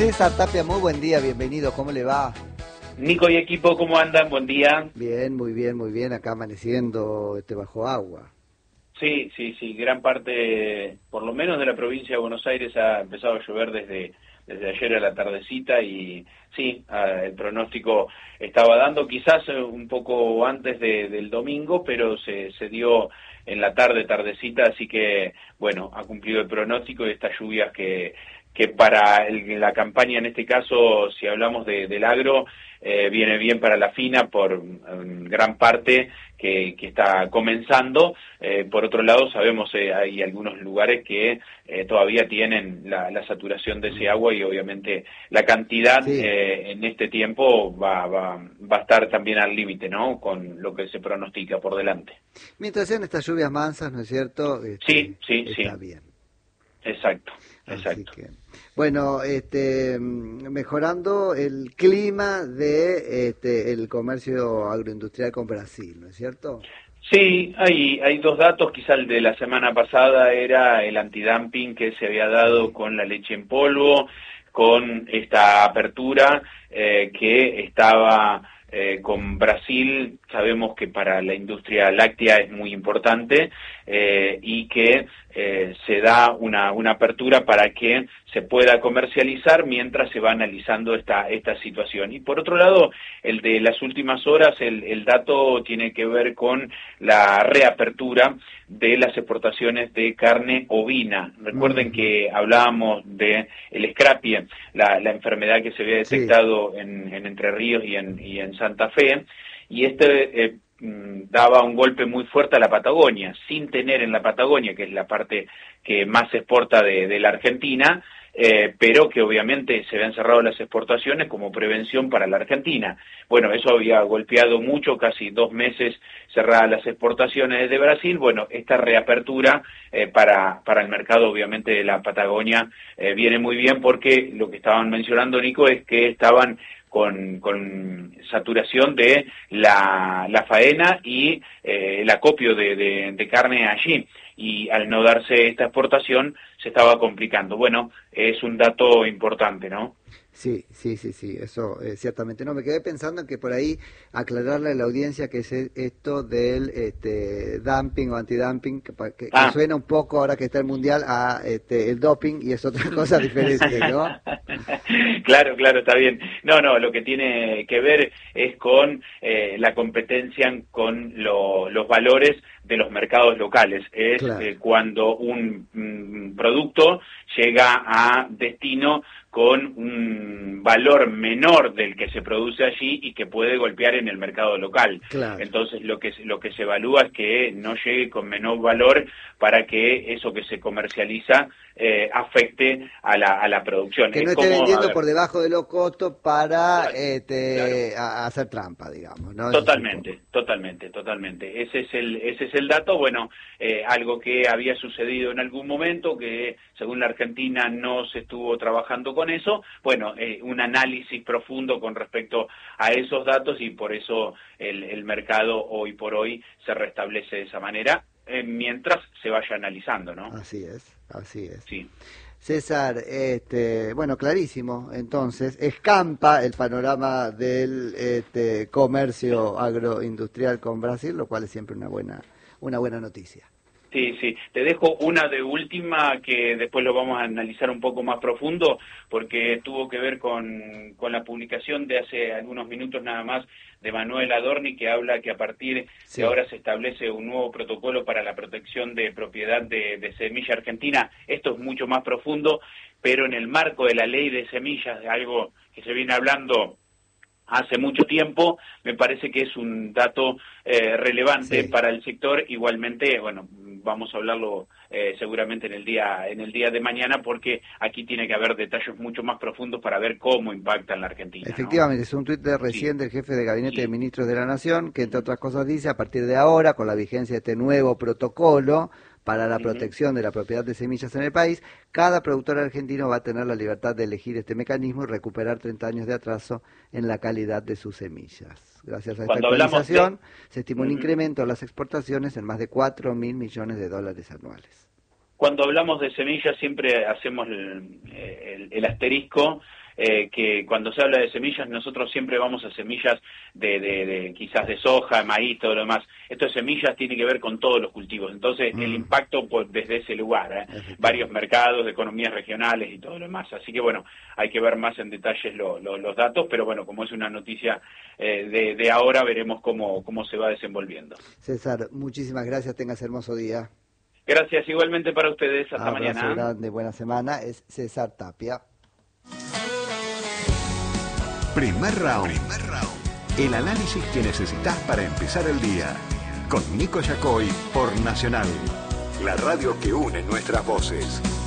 César Tapia, muy buen día, bienvenido, ¿cómo le va? Nico y equipo, ¿cómo andan? Buen día. Bien, muy bien, acá amaneciendo bajo agua. Sí, gran parte, por lo menos de la provincia de Buenos Aires, ha empezado a llover desde ayer a la tardecita y sí, el pronóstico estaba dando quizás un poco antes del domingo, pero se dio en la tardecita, así que bueno, ha cumplido el pronóstico y estas lluvias que para la campaña, en este caso, si hablamos del agro, viene bien para la fina por gran parte que está comenzando. Por otro lado, sabemos hay algunos lugares que todavía tienen la saturación de ese agua y obviamente la cantidad Sí. En este tiempo va a estar también al límite, ¿no? Con lo que se pronostica por delante. Mientras sean estas lluvias mansas, ¿no es cierto? Sí, Está bien. exacto. Así que, bueno, mejorando el clima de el comercio agroindustrial con Brasil, ¿no es cierto? Sí, hay dos datos, quizá el de la semana pasada era el antidumping que se había dado con la leche en polvo, con esta apertura que estaba con Brasil. Sabemos que para la industria láctea es muy importante y que se da una apertura para que se pueda comercializar mientras se va analizando esta situación. Y por otro lado, el de las últimas horas, el dato tiene que ver con la reapertura de las exportaciones de carne ovina. Recuerden que hablábamos de el Scrapie, la enfermedad que se había detectado en Entre Ríos y en Santa Fe, y daba un golpe muy fuerte a la Patagonia, sin tener en la Patagonia, que es la parte que más se exporta de la Argentina, pero que obviamente se habían cerrado las exportaciones como prevención para la Argentina. Bueno, eso había golpeado mucho, casi 2 meses cerradas las exportaciones desde Brasil. Bueno, esta reapertura para el mercado obviamente de la Patagonia viene muy bien, porque lo que estaban mencionando, Nico, es que estaban con saturación de la faena y el acopio de carne allí, y al no darse esta exportación se estaba complicando. Bueno, es un dato importante, ¿no? Sí, eso ciertamente. No, me quedé pensando en que por ahí aclararle a la audiencia que es esto del dumping o antidumping, que suena un poco, ahora que está el mundial, a el doping, y es otra cosa diferente, ¿no? Claro, está bien. No, lo que tiene que ver es con la competencia con los valores de los mercados locales. Es Claro. cuando un producto llega a destino con un valor menor del que se produce allí y que puede golpear en el mercado local. Claro. Entonces lo que se evalúa es que no llegue con menor valor para que eso que se comercializa afecte a la producción. Que no Es esté como, vendiendo por debajo de los costos para claro. hacer trampa, digamos, ¿no? Totalmente. Ese es el dato. Bueno, algo que había sucedido en algún momento, que según la Argentina no se estuvo trabajando con eso. Bueno, un análisis profundo con respecto a esos datos, y por eso el mercado hoy por hoy se restablece de esa manera, mientras se vaya analizando, ¿no? Así es. Sí. César, bueno, clarísimo. Entonces, escampa el panorama del comercio agroindustrial con Brasil, lo cual es siempre una buena noticia. Sí. Te dejo una de última que después lo vamos a analizar un poco más profundo, porque tuvo que ver con la publicación de hace algunos minutos nada más de Manuel Adorni, que habla que a partir de ahora se establece un nuevo protocolo para la protección de propiedad de semilla argentina. Esto es mucho más profundo, pero en el marco de la ley de semillas, de algo que se viene hablando hace mucho tiempo, me parece que es un dato relevante para el sector. Igualmente, bueno, vamos a hablarlo seguramente en el día de mañana, porque aquí tiene que haber detalles mucho más profundos para ver cómo impacta en la Argentina, Efectivamente, ¿no? es un tuit de recién del jefe de Gabinete de Ministros de la Nación, que entre otras cosas dice: a partir de ahora, con la vigencia de este nuevo protocolo para la protección de la propiedad de semillas en el país, cada productor argentino va a tener la libertad de elegir este mecanismo y recuperar 30 años de atraso en la calidad de sus semillas. Gracias a esta actualización, se estima un incremento en las exportaciones en más de 4.000 millones de dólares anuales. Cuando hablamos de semillas siempre hacemos el asterisco que cuando se habla de semillas, nosotros siempre vamos a semillas de quizás de soja, maíz, todo lo demás. Esto de semillas tiene que ver con todos los cultivos, entonces el impacto pues, desde ese lugar, varios mercados, economías regionales y todo lo demás. Así que bueno, hay que ver más en detalles los datos, pero bueno, como es una noticia de ahora, veremos cómo se va desenvolviendo. César, muchísimas gracias, tengas hermoso día. Gracias, igualmente para ustedes, hasta Abrazo mañana. grande, buena semana, es César Tapia. Primer round. El análisis que necesitas para empezar el día. Con Nico Yacoy por Nacional. La radio que une nuestras voces.